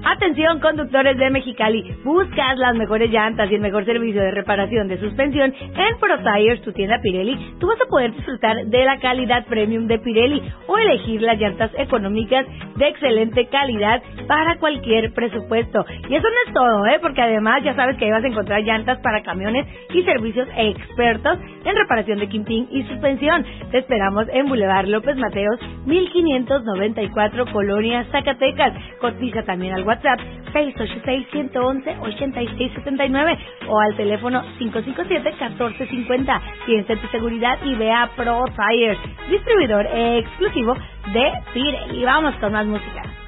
Atención, conductores de Mexicali, buscas las mejores llantas y el mejor servicio de reparación de suspensión en Pro Tires, tu tienda Pirelli. Tú vas a poder disfrutar de la calidad premium de Pirelli o elegir las llantas económicas de excelente calidad para cualquier presupuesto. Y eso no es todo, porque además ya sabes que ahí vas a encontrar llantas para camiones y servicios expertos en reparación de quintín y suspensión. Te esperamos en Boulevard López Mateos, 1594, Colonia, Zacatecas. Cotiza también al WhatsApp 686-111-8679 o al teléfono 557-1450. Piensa en tu seguridad y ve a Pro Tires, distribuidor exclusivo de Pirelli. Vamos con más música.